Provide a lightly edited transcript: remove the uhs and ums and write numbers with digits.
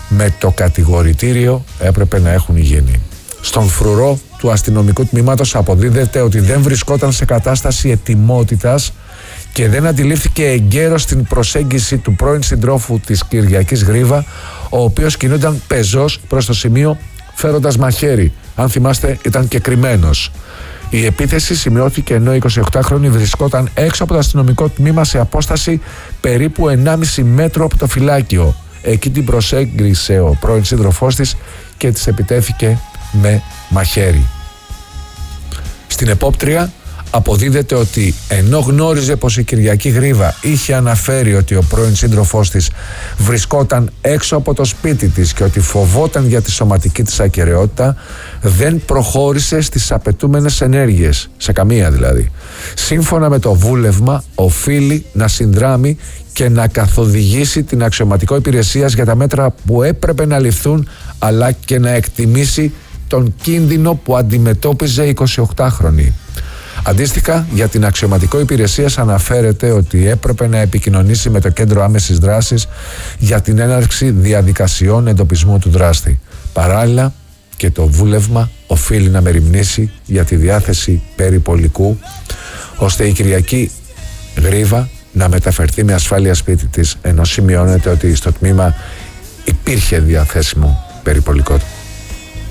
με το κατηγορητήριο έπρεπε να έχουν γίνει. Στον φρουρό του αστυνομικού τμήματος αποδίδεται ότι δεν βρισκόταν σε κατάσταση ετοιμότητας και δεν αντιλήφθηκε εγκαίρως την προσέγγιση του πρώην συντρόφου της Κυριακής Γρίβα, ο οποίος κινούνταν πεζός προς το σημείο φέροντας μαχαίρι. Αν θυμάστε, ήταν και κρυμμένος. Η επίθεση σημειώθηκε ενώ 28χρονη βρισκόταν έξω από το αστυνομικό τμήμα σε απόσταση περίπου 1,5 μέτρο από το φυλάκιο. Εκεί την προσέγγισε ο πρώην σύντροφός της και της επιτέθηκε με μαχαίρι. Στην επόπτρια αποδίδεται ότι ενώ γνώριζε πως η Κυριακή Γρίβα είχε αναφέρει ότι ο πρώην σύντροφός της βρισκόταν έξω από το σπίτι της και ότι φοβόταν για τη σωματική της ακεραιότητα, δεν προχώρησε στις απαιτούμενες ενέργειες, σε καμία δηλαδή. Σύμφωνα με το βούλευμα, οφείλει να συνδράμει και να καθοδηγήσει την αξιωματικό υπηρεσίας για τα μέτρα που έπρεπε να ληφθούν, αλλά και να εκτιμήσει τον κίνδυνο που αντιμετώπιζε η 28χρονη. Αντίστοιχα, για την αξιωματικό υπηρεσίας αναφέρεται ότι έπρεπε να επικοινωνήσει με το κέντρο άμεσης δράσης για την έναρξη διαδικασιών εντοπισμού του δράστη. Παράλληλα, και το βούλευμα οφείλει να μεριμνήσει για τη διάθεση περιπολικού, ώστε η Κυριακή Γρίβα να μεταφερθεί με ασφάλεια σπίτι της, ενώ σημειώνεται ότι στο τμήμα υπήρχε διαθέσιμο περιπολικό.